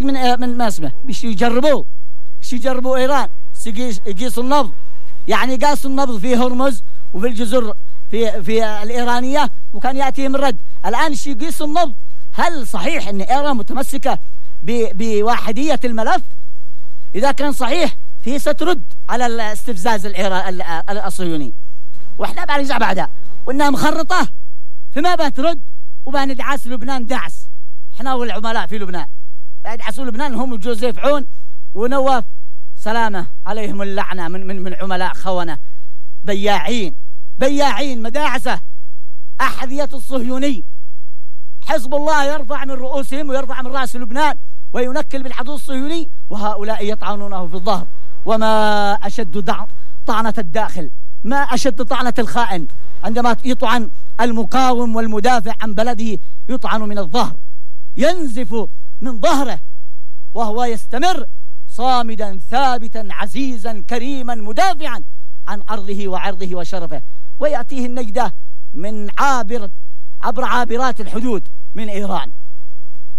من ما اسمه بيش يجربوا إيران يقيسوا النبض، يعني قاسوا النبض في هرمز وفي الجزر في الإيرانية وكان يأتيهم الرد. الآن يقيسوا النبض، هل صحيح أن إيران متمسكة بواحدية الملف؟ إذا كان صحيح فهي سترد على الاستفزاز الصهيوني، وإحنا بنرجع بعدها وإنها مخرطة فما بترد وبندعس لبنان دعس. إحنا والعملاء في لبنان يدعسوا لبنان هم جوزيف عون ونواف سلامة عليهم اللعنة من عملاء خونة بياعين مداعسة أحذية الصهيوني. حزب الله يرفع من رؤوسهم ويرفع من رأس لبنان وينكل بالعدو الصهيوني، وهؤلاء يطعنونه في الظهر. وما أشد طعنة الداخل، ما أشد طعنة الخائن عندما يطعن المقاوم والمدافع عن بلده، يطعن من الظهر، ينزف من ظهره وهو يستمر صامدا ثابتا عزيزا كريما مدافعا عن أرضه وعرضه وشرفه. ويأتيه النجدة من عبر عابرات الحدود من إيران.